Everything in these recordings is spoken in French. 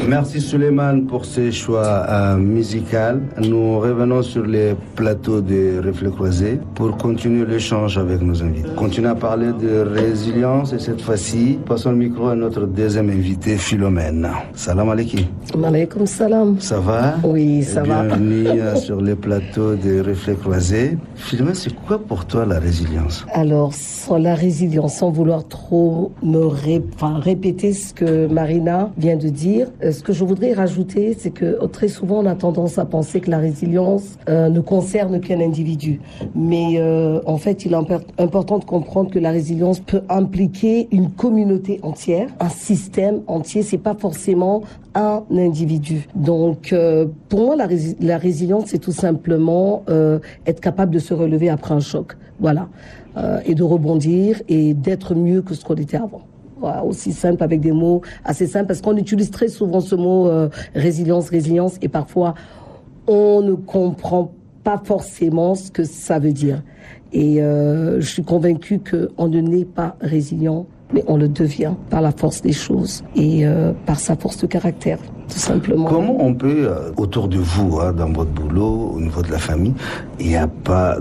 Merci Souleymane pour ces choix musicaux. Nous revenons sur les plateaux de Reflets Croisés pour continuer l'échange avec nos invités. Continuons à parler de résilience et cette fois-ci, passons le micro à notre deuxième invité, Philomène. Salam alaikum. Alaikum salam. Ça va? Oui, ça va. Bienvenue sur les plateaux de Reflets Croisés. Philomène, c'est quoi pour toi la résilience? Alors, sans la résilience, sans vouloir trop répéter ce que Marina vient de dire, ce que je voudrais rajouter, c'est que très souvent on a tendance à penser que la résilience ne concerne qu'un individu. Mais en fait, il est important de comprendre que la résilience peut impliquer une communauté entière, un système entier. C'est pas forcément un individu. Donc, pour moi, la résilience, c'est tout simplement être capable de se relever après un choc. Voilà. Et de rebondir et d'être mieux que ce qu'on était avant. Voilà, aussi simple, avec des mots assez simples, parce qu'on utilise très souvent ce mot résilience, et parfois on ne comprend pas forcément ce que ça veut dire. Et je suis convaincue qu'on ne naît pas résilient, mais on le devient par la force des choses et par sa force de caractère, tout simplement. Comment on peut, autour de vous, dans votre boulot, au niveau de la famille, il n'y a pas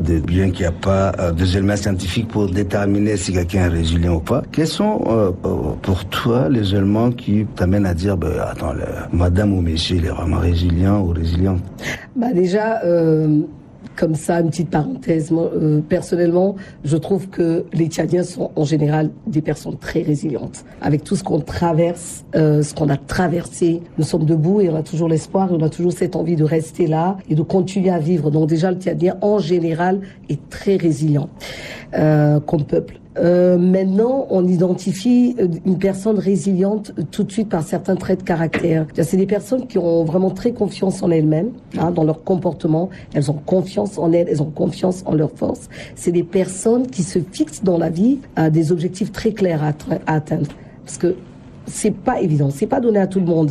de éléments scientifiques pour déterminer si quelqu'un est résilient ou pas. Quels sont pour toi les éléments qui t'amènent à dire, attends, madame ou monsieur, il est vraiment résilient ou résiliente? Déjà, comme ça, une petite parenthèse. Moi, personnellement, je trouve que les Tchadiens sont en général des personnes très résilientes. Avec tout ce qu'on traverse, ce qu'on a traversé, nous sommes debout et on a toujours l'espoir, et on a toujours cette envie de rester là et de continuer à vivre. Donc déjà, le Tchadien, en général, est très résilient comme peuple. Maintenant, on identifie une personne résiliente tout de suite par certains traits de caractère. C'est des personnes qui ont vraiment très confiance en elles-mêmes, dans leur comportement. Elles ont confiance en elles, elles ont confiance en leur force. C'est des personnes qui se fixent dans la vie des objectifs très clairs à atteindre. Parce que c'est pas évident, c'est pas donné à tout le monde.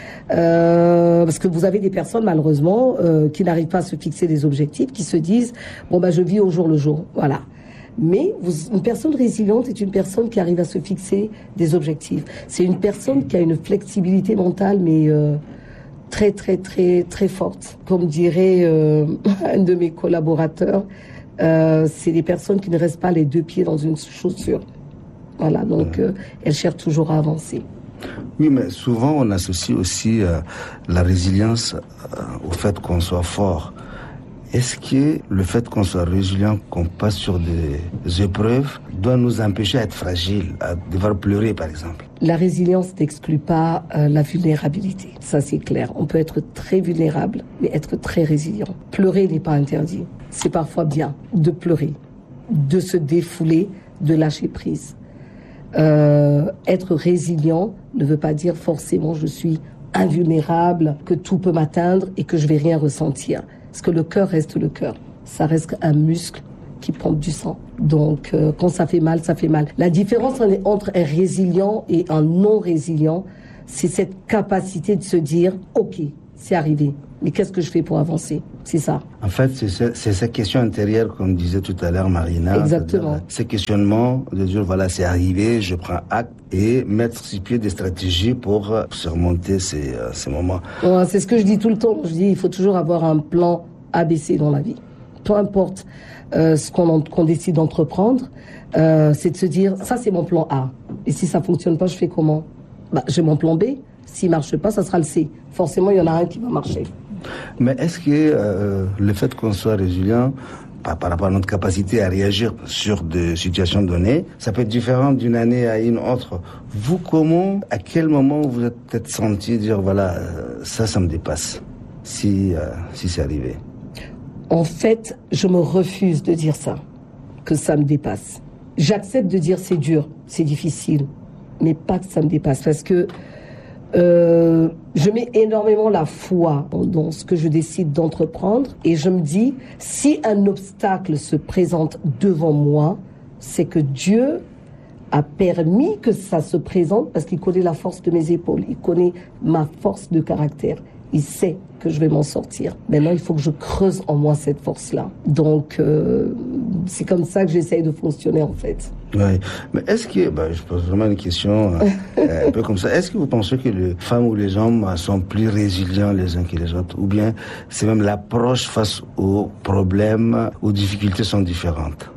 Parce que vous avez des personnes malheureusement qui n'arrivent pas à se fixer des objectifs, qui se disent je vis au jour le jour, voilà. Mais une personne résiliente est une personne qui arrive à se fixer des objectifs. C'est une personne qui a une flexibilité mentale, mais très, très, très, très forte. Comme dirait un de mes collaborateurs, c'est des personnes qui ne restent pas les deux pieds dans une chaussure. Voilà, donc elles cherchent toujours à avancer. Oui, mais souvent on associe aussi la résilience au fait qu'on soit fort. Est-ce que le fait qu'on soit résilient, qu'on passe sur des épreuves, doit nous empêcher d'être fragiles, à devoir pleurer par exemple? La résilience n'exclut pas la vulnérabilité, ça c'est clair. On peut être très vulnérable, mais être très résilient. Pleurer n'est pas interdit. C'est parfois bien de pleurer, de se défouler, de lâcher prise. Être résilient ne veut pas dire forcément je suis invulnérable, que tout peut m'atteindre et que je vais rien ressentir. Parce que le cœur reste le cœur. Ça reste un muscle qui pompe du sang. Donc, quand ça fait mal, ça fait mal. La différence entre un résilient et un non résilient, c'est cette capacité de se dire, OK, c'est arrivé. Mais qu'est-ce que je fais pour avancer? C'est ça. En fait, c'est cette question intérieure, comme disait tout à l'heure Marina. Exactement. Ces questionnements de dire, voilà, c'est arrivé, je prends acte et mettre sur pied des stratégies pour surmonter ces moments. Ouais, c'est ce que je dis tout le temps. Je dis, il faut toujours avoir un plan ABC dans la vie. Peu importe ce qu'on décide d'entreprendre, c'est de se dire, ça c'est mon plan A. Et si ça fonctionne pas, je fais comment? J'ai mon plan B. S'il marche pas, ça sera le C. Forcément, il y en a un qui va marcher. Mais est-ce que le fait qu'on soit résilient par rapport à notre capacité à réagir sur des situations données, ça peut être différent d'une année à une autre? Vous, à quel moment vous êtes peut-être senti dire, voilà, ça me dépasse, si c'est arrivé? En fait, je me refuse de dire ça, que ça me dépasse. J'accepte de dire c'est dur, c'est difficile, mais pas que ça me dépasse, parce que je mets énormément la foi dans ce que je décide d'entreprendre et je me dis, si un obstacle se présente devant moi, c'est que Dieu a permis que ça se présente parce qu'il connaît la force de mes épaules, il connaît ma force de caractère. Il sait que je vais m'en sortir. Maintenant, il faut que je creuse en moi cette force-là. Donc, c'est comme ça que j'essaye de fonctionner en fait. Oui, mais est-ce que, je pose vraiment une question un peu comme ça, est-ce que vous pensez que les femmes ou les hommes sont plus résilients les uns que les autres, ou bien c'est même l'approche face aux problèmes, aux difficultés sont différentes?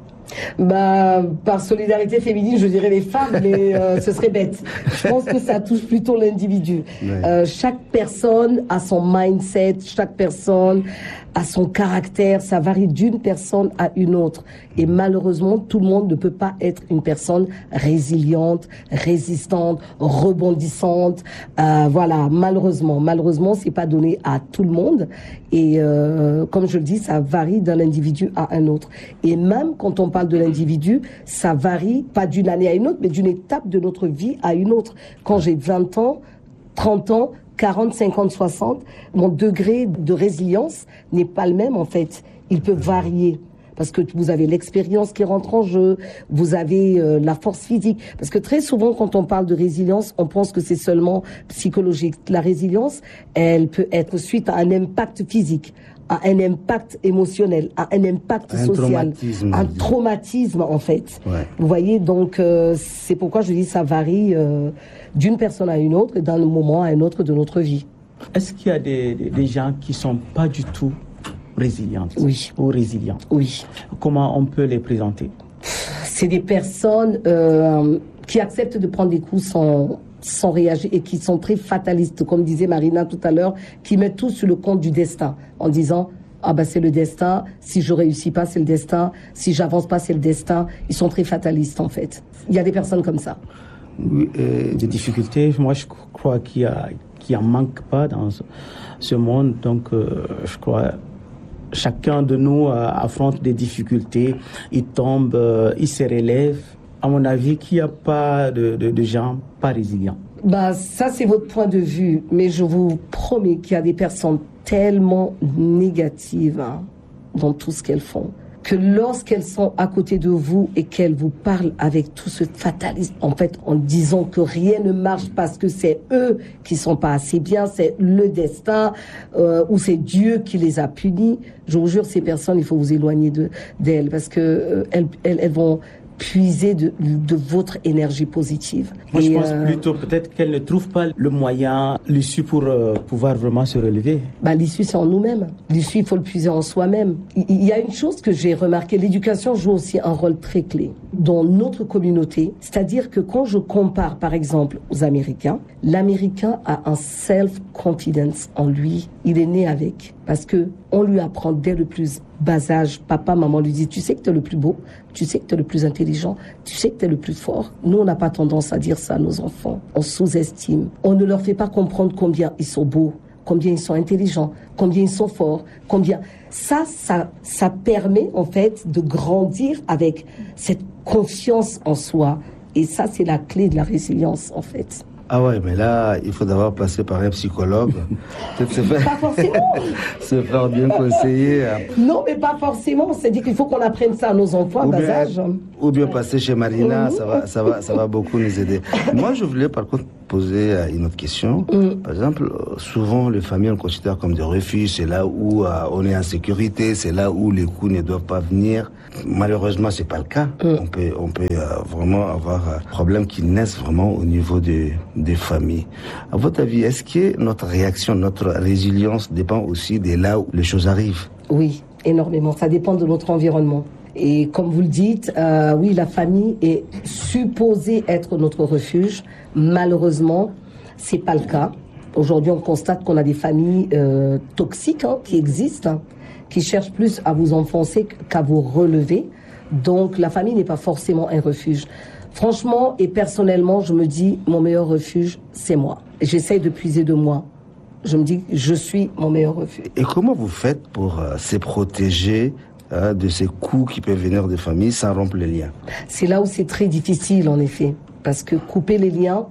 Par solidarité féminine, je dirais les femmes, mais ce serait bête. Je pense que ça touche plutôt l'individu. Oui. Chaque personne a son mindset, chaque personne a son caractère, ça varie d'une personne à une autre. Et malheureusement, tout le monde ne peut pas être une personne résiliente, résistante, rebondissante. Voilà, malheureusement, c'est pas donné à tout le monde. Et comme je le dis, ça varie d'un individu à un autre. Et même quand on parle de l'individu, ça varie pas d'une année à une autre, mais d'une étape de notre vie à une autre. Quand j'ai 20 ans, 30 ans, 40, 50, 60, mon degré de résilience n'est pas le même en fait. Il peut varier. Parce que vous avez l'expérience qui rentre en jeu, vous avez la force physique. Parce que très souvent, quand on parle de résilience, on pense que c'est seulement psychologique. La résilience, elle peut être suite à un impact physique, à un impact émotionnel, à un impact social, un traumatisme en fait. Ouais. Vous voyez, donc c'est pourquoi je dis ça varie d'une personne à une autre et d'un moment à un autre de notre vie. Est-ce qu'il y a des gens qui sont pas du tout résilientes? Oui. Ou résilients? Oui. Comment on peut les présenter? C'est des personnes qui acceptent de prendre des coups sans réagir et qui sont très fatalistes, comme disait Marina tout à l'heure, qui mettent tout sur le compte du destin en disant c'est le destin, si je réussis pas c'est le destin, si j'avance pas c'est le destin. Ils sont très fatalistes en fait. Il y a des personnes comme ça. Oui, des difficultés, moi je crois qu'il en manque pas dans ce monde, donc je crois chacun de nous affronte des difficultés, il tombe, il se relève. À mon avis, qu'il n'y a pas de gens pas résilients. Ça, c'est votre point de vue. Mais je vous promets qu'il y a des personnes tellement négatives dans tout ce qu'elles font, que lorsqu'elles sont à côté de vous et qu'elles vous parlent avec tout ce fatalisme, en fait, en disant que rien ne marche parce que c'est eux qui sont pas assez bien, c'est le destin, ou c'est Dieu qui les a punis. Je vous jure, ces personnes, il faut vous éloigner d'elles parce que elles vont puiser de votre énergie positive. Moi, je pense plutôt peut-être qu'elle ne trouve pas le moyen, l'issue pour pouvoir vraiment se relever. L'issue, c'est en nous-mêmes. L'issue, il faut le puiser en soi-même. Il y a une chose que j'ai remarqué, l'éducation joue aussi un rôle très clé dans notre communauté. C'est-à-dire que quand je compare, par exemple, aux Américains, l'Américain a un self-confidence en lui. Il est né avec. Parce que on lui apprend dès le plus bas âge, papa, maman lui dit, tu sais que tu es le plus beau, tu sais que tu es le plus intelligent, tu sais que tu es le plus fort. Nous, on n'a pas tendance à dire ça à nos enfants. On sous-estime. On ne leur fait pas comprendre combien ils sont beaux, combien ils sont intelligents, combien ils sont forts, combien... Ça permet, en fait, de grandir avec cette confiance en soi. Et ça, c'est la clé de la résilience, en fait. Ah ouais, mais là, il faut d'abord passer par un psychologue. Pas forcément. Se faire bien conseiller. Non, mais pas forcément. C'est-à-dire qu'il faut qu'on apprenne ça à nos enfants à bas âge. Ou bien passer chez Marina, ça va beaucoup nous aider. Moi, je voulais par contre poser une autre question. Par exemple, souvent les familles on considère comme des refuges, c'est là où on est en sécurité, c'est là où les coups ne doivent pas venir. Malheureusement, c'est pas le cas. On peut vraiment avoir problèmes qui naissent vraiment au niveau des familles. À votre avis, est-ce que notre réaction, notre résilience dépend aussi de là où les choses arrivent? Oui, énormément. Ça dépend de notre environnement. Et comme vous le dites, oui, la famille est supposée être notre refuge. Malheureusement, c'est pas le cas. Aujourd'hui, on constate qu'on a des familles toxiques qui existent, qui cherchent plus à vous enfoncer qu'à vous relever. Donc, la famille n'est pas forcément un refuge. Franchement et personnellement, je me dis, mon meilleur refuge, c'est moi. J'essaye de puiser de moi. Je me dis, je suis mon meilleur refuge. Et comment vous faites pour se protéger de ces coups qui peuvent venir des familles sans rompre les liens? C'est là où c'est très difficile, en effet. Parce que couper les liens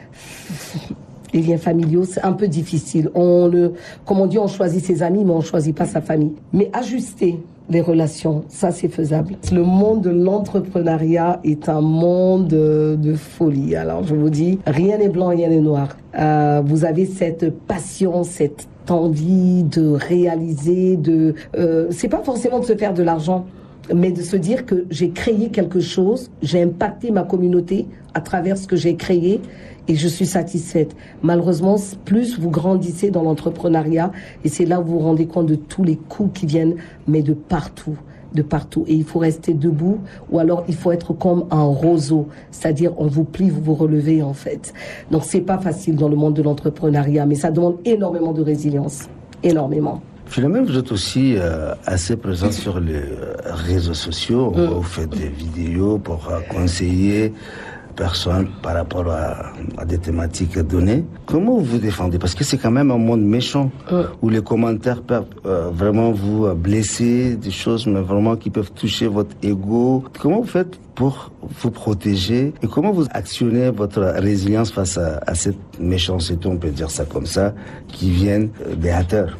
familiaux, c'est un peu difficile. Comme on dit, on choisit ses amis, mais on ne choisit pas sa famille. Mais ajuster les relations, ça c'est faisable. Le monde de l'entrepreneuriat est un monde de folie. Alors je vous dis, rien n'est blanc, rien n'est noir. Vous avez cette passion, cette envie de réaliser, c'est pas forcément de se faire de l'argent. mais de se dire que j'ai créé quelque chose, j'ai impacté ma communauté à travers ce que j'ai créé et je suis satisfaite. Malheureusement, plus vous grandissez dans l'entrepreneuriat et c'est là où vous vous rendez compte de tous les coups qui viennent, mais de partout. Et il faut rester debout ou alors il faut être comme un roseau, c'est-à-dire on vous plie, vous vous relevez en fait. Donc c'est pas facile dans le monde de l'entrepreneuriat, mais ça demande énormément de résilience, énormément. Philomène, vous êtes aussi assez présente sur les réseaux sociaux. Vous faites des vidéos pour conseiller personnes par rapport à des thématiques données. Comment vous vous défendez? Parce que c'est quand même un monde méchant où les commentaires peuvent vraiment vous blesser, des choses mais vraiment qui peuvent toucher votre ego. Comment vous faites pour vous protéger et comment vous actionnez votre résilience face à cette méchanceté, on peut dire ça comme ça, qui viennent des haters?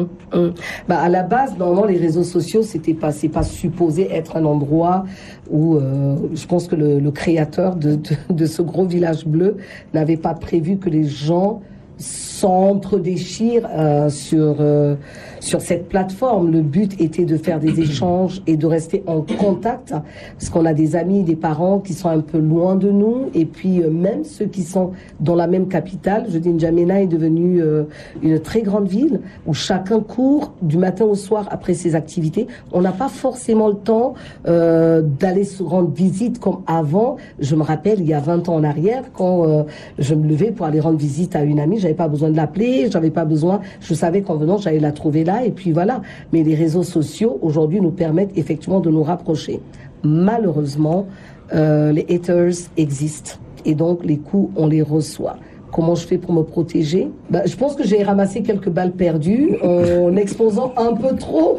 À la base, normalement, les réseaux sociaux, c'est pas supposé être un endroit où je pense que le créateur de ce gros village bleu n'avait pas prévu que les gens s'entre-déchirent sur cette plateforme. Le but était de faire des échanges et de rester en contact parce qu'on a des amis, des parents qui sont un peu loin de nous et puis même ceux qui sont dans la même capitale. Je dis, N'Djamena est devenue une très grande ville où chacun court du matin au soir après ses activités. On n'a pas forcément le temps d'aller se rendre visite comme avant. Je me rappelle, il y a 20 ans en arrière, quand je me levais pour aller rendre visite à une amie, j'avais pas besoin de l'appeler, je savais qu'en venant, j'allais la trouver là, et puis voilà. Mais les réseaux sociaux, aujourd'hui, nous permettent effectivement de nous rapprocher. Malheureusement, les haters existent, et donc les coups, on les reçoit. Comment je fais pour me protéger? Je pense que j'ai ramassé quelques balles perdues en exposant un peu trop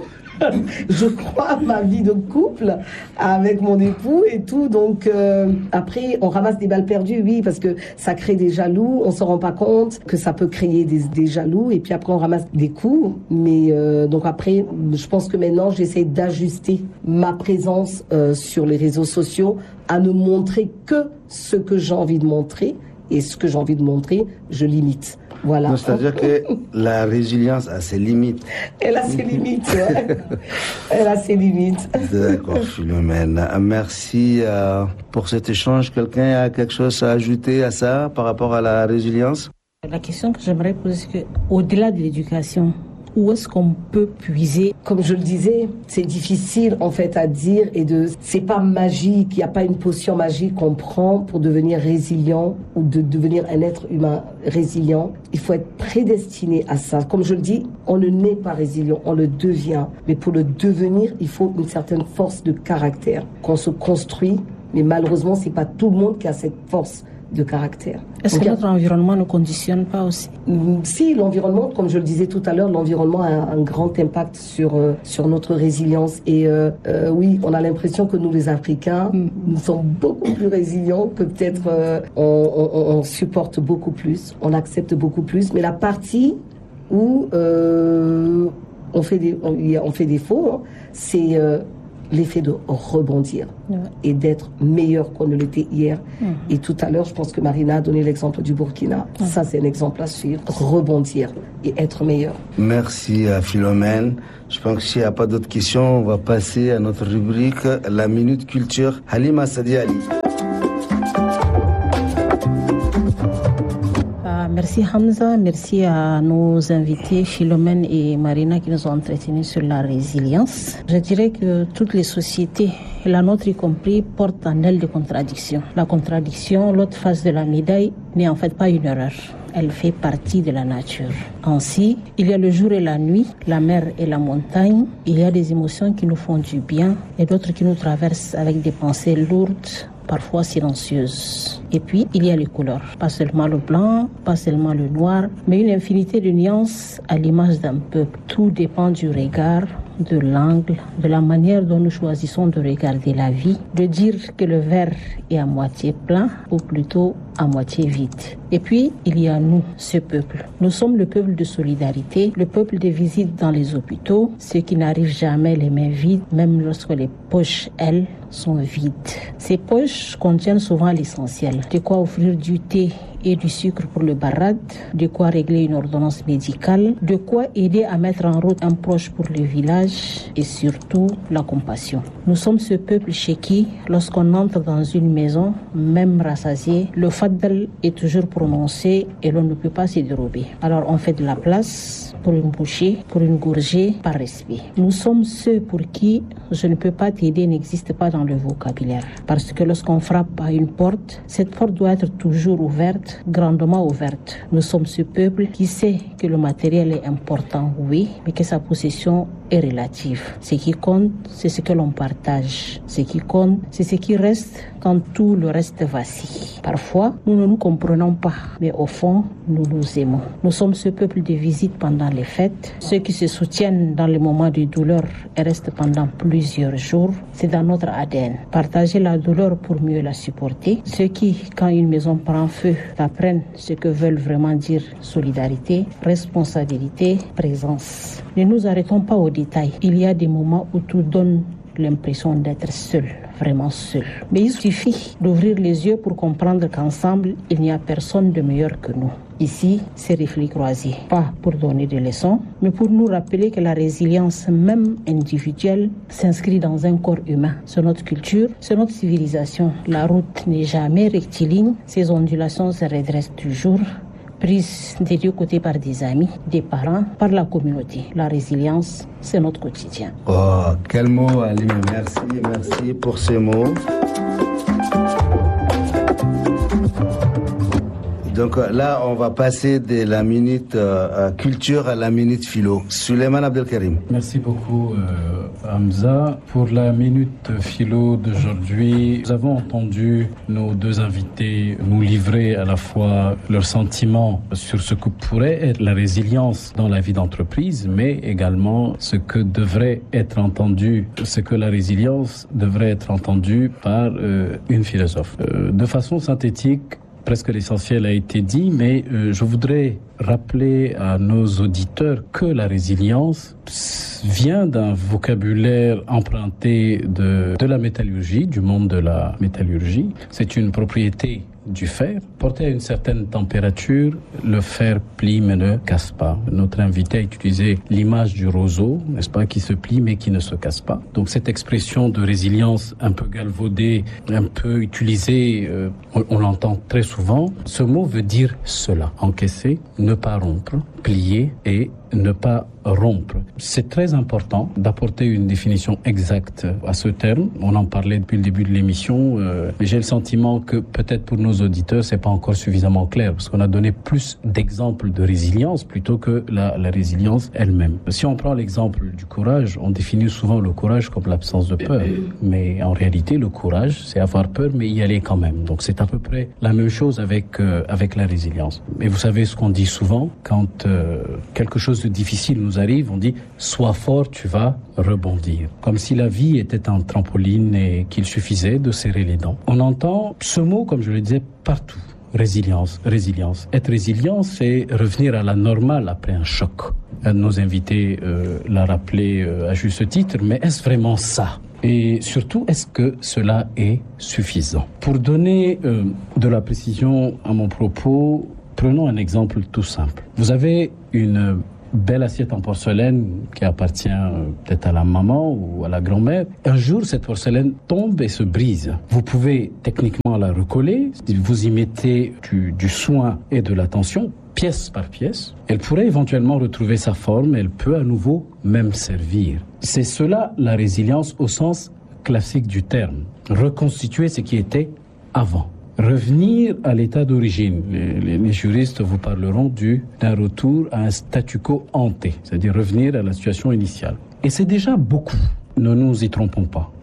je crois, ma vie de couple avec mon époux et tout. Donc après, on ramasse des balles perdues, oui, parce que ça crée des jaloux. On se rend pas compte que ça peut créer des jaloux. Et puis après, on ramasse des coups. Mais donc après, je pense que maintenant, j'essaie d'ajuster ma présence sur les réseaux sociaux à ne montrer que ce que j'ai envie de montrer. Et ce que j'ai envie de montrer, je limite. Voilà. Donc, c'est-à-dire que la résilience a ses limites. Elle a ses limites, ouais. Elle a ses limites. D'accord, Philomène. Merci pour cet échange. Quelqu'un a quelque chose à ajouter à ça par rapport à la résilience? La question que j'aimerais poser, c'est qu'au-delà de l'éducation, où est-ce qu'on peut puiser? Comme je le disais, c'est difficile en fait à dire c'est pas magique, il n'y a pas une potion magique qu'on prend pour devenir résilient ou de devenir un être humain résilient. Il faut être prédestiné à ça. Comme je le dis, on ne naît pas résilient, on le devient. Mais pour le devenir, il faut une certaine force de caractère qu'on se construit. Mais malheureusement, c'est pas tout le monde qui a cette force de caractère. Est-ce que notre environnement ne conditionne pas aussi? Si, l'environnement, comme je le disais tout à l'heure, l'environnement a un grand impact sur notre résilience. Et oui, on a l'impression que nous, les Africains, nous sommes beaucoup plus résilients, que peut-être on supporte beaucoup plus, on accepte beaucoup plus. Mais la partie où on fait défaut, hein, c'est l'effet de rebondir et d'être meilleur qu'on ne l'était hier. Et tout à l'heure, je pense que Marina a donné l'exemple du Burkina. Ça, c'est un exemple à suivre. Rebondir et être meilleur. Merci à Philomène. Je pense que s'il n'y a pas d'autres questions, on va passer à notre rubrique, la Minute Culture. Halima Sadi Ali. Merci Hamza, merci à nos invités Philomène et Marina qui nous ont entretenus sur la résilience. Je dirais que toutes les sociétés, la nôtre y compris, portent en elles des contradictions. La contradiction, l'autre face de la médaille, n'est en fait pas une erreur. Elle fait partie de la nature. Ainsi, il y a le jour et la nuit, la mer et la montagne. Il y a des émotions qui nous font du bien et d'autres qui nous traversent avec des pensées lourdes, parfois silencieuses. Et puis, il y a les couleurs. Pas seulement le blanc, pas seulement le noir, mais une infinité de nuances à l'image d'un peuple. Tout dépend du regard, de l'angle, de la manière dont nous choisissons de regarder la vie, de dire que le verre est à moitié plein ou plutôt à moitié vide. Et puis, il y a nous, ce peuple. Nous sommes le peuple de solidarité, le peuple des visites dans les hôpitaux, ceux qui n'arrivent jamais les mains vides, même lorsque les poches, elles, sont vides. Ces poches contiennent souvent l'essentiel, de quoi offrir du thé et du sucre pour le barrade, de quoi régler une ordonnance médicale, de quoi aider à mettre en route un proche pour le village et surtout la compassion. Nous sommes ce peuple chez qui, lorsqu'on entre dans une maison, même rassasié, le faddal est toujours prononcé et l'on ne peut pas s'y dérober. Alors on fait de la place pour une bouchée, pour une gorgée, par respect. Nous sommes ceux pour qui je ne peux pas t'aider n'existe pas dans le vocabulaire. Parce que lorsqu'on frappe à une porte, cette porte doit être toujours ouverte, grandement ouverte. Nous sommes ce peuple qui sait que le matériel est important, oui, mais que sa possession est relative. Ce qui compte, c'est ce que l'on partage. Ce qui compte, c'est ce qui reste quand tout le reste vacille. Parfois, nous ne nous comprenons pas, mais au fond, nous nous aimons. Nous sommes ce peuple de visite pendant les fêtes, ceux qui se soutiennent dans les moments de douleur et restent pendant plusieurs jours. C'est dans notre ADN. Partager la douleur pour mieux la supporter. Ceux qui, quand une maison prend feu, apprennent ce que veulent vraiment dire solidarité, responsabilité, présence. Ne nous arrêtons pas aux détails. Il y a des moments où tout donne l'impression d'être seul, vraiment seul. Mais il suffit d'ouvrir les yeux pour comprendre qu'ensemble, il n'y a personne de meilleur que nous. Ici, c'est reflets croisés. Pas pour donner des leçons, mais pour nous rappeler que la résilience, même individuelle, s'inscrit dans un corps humain. C'est notre culture, c'est notre civilisation. La route n'est jamais rectiligne, ses ondulations se redressent toujours. Prise des deux côtés par des amis, des parents, par la communauté. La résilience, c'est notre quotidien. Oh, quel mot, Ali. Merci pour ces mots. Donc là, on va passer de la minute culture à la minute philo. Souleymane Abdelkarim. Merci beaucoup, Hamza. Pour la minute philo d'aujourd'hui, nous avons entendu nos deux invités nous livrer à la fois leurs sentiments sur ce que pourrait être la résilience dans la vie d'entreprise, mais également ce que devrait être entendu, ce que la résilience devrait être entendue par une philosophe. De façon synthétique, presque l'essentiel a été dit, mais je voudrais rappeler à nos auditeurs que la résilience vient d'un vocabulaire emprunté de la métallurgie, du monde de la métallurgie. C'est une propriété du fer. Porté à une certaine température, le fer plie mais ne casse pas. Notre invité a utilisé l'image du roseau, n'est-ce pas, qui se plie mais qui ne se casse pas. Donc cette expression de résilience un peu galvaudée, un peu utilisée, on l'entend très souvent. Ce mot veut dire cela, encaisser, ne pas rompre, plier et ne pas rompre. C'est très important d'apporter une définition exacte à ce terme. On en parlait depuis le début de l'émission, mais j'ai le sentiment que peut-être pour nos auditeurs, c'est pas encore suffisamment clair, parce qu'on a donné plus d'exemples de résilience plutôt que la résilience elle-même. Si on prend l'exemple du courage, on définit souvent le courage comme l'absence de peur, mais en réalité, le courage, c'est avoir peur, mais y aller quand même. Donc c'est à peu près la même chose avec la résilience. Et vous savez ce qu'on dit souvent, quand quelque chose de difficile nous arrive, on dit « sois fort, tu vas rebondir ». Comme si la vie était un trampoline et qu'il suffisait de serrer les dents. On entend ce mot, comme je le disais, partout. Résilience, résilience. Être résilient, c'est revenir à la normale après un choc. Un de nos invités l'a rappelé à juste titre, mais est-ce vraiment ça ? Et surtout, est-ce que cela est suffisant ? Pour donner de la précision à mon propos, prenons un exemple tout simple. Vous avez une belle assiette en porcelaine qui appartient peut-être à la maman ou à la grand-mère. Un jour, cette porcelaine tombe et se brise. Vous pouvez techniquement la recoller. Vous y mettez du soin et de l'attention, pièce par pièce. Elle pourrait éventuellement retrouver sa forme. Elle peut à nouveau même servir. C'est cela la résilience au sens classique du terme. Reconstituer ce qui était avant. Revenir à l'état d'origine. Les juristes vous parleront d'un retour à un statu quo ante, c'est-à-dire revenir à la situation initiale. Et c'est déjà beaucoup. Ne nous y trompons pas.